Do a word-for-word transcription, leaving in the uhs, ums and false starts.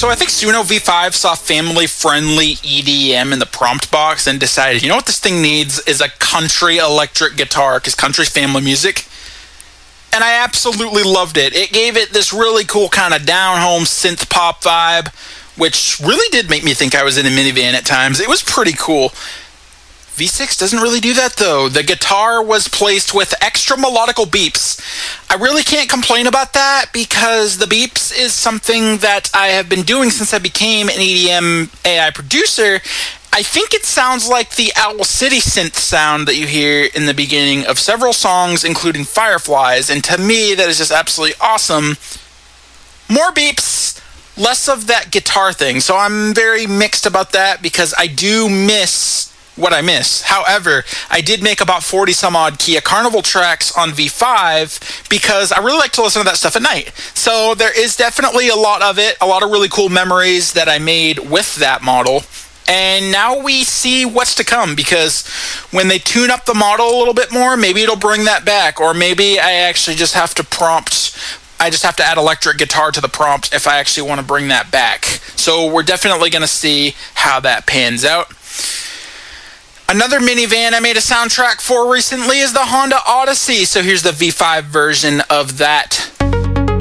So I think Suno V five saw family-friendly E D M in the prompt box and decided, you know what this thing needs is a country electric guitar, because country's family music. And I absolutely loved it. It gave it this really cool kind of down-home synth pop vibe, which really did make me think I was in a minivan at times. It was pretty cool. V six doesn't really do that, though. The guitar was placed with extra melodical beeps. I really can't complain about that because the beeps is something that I have been doing since I became an E D M A I producer. I think it sounds like the Owl City synth sound that you hear in the beginning of several songs, including Fireflies, and to me, that is just absolutely awesome. More beeps, less of that guitar thing, so I'm very mixed about that because I do miss what I miss. However, I did make about forty some odd Kia Carnival tracks on V five because I really like to listen to that stuff at night. So there is definitely a lot of it, a lot of really cool memories that I made with that model. And now we see what's to come, because when they tune up the model a little bit more, maybe it'll bring that back, or maybe I actually just have to prompt I just have to add electric guitar to the prompt if I actually want to bring that back. So we're definitely going to see how that pans out. Another minivan I made a soundtrack for recently is the Honda Odyssey. So here's the V five version of that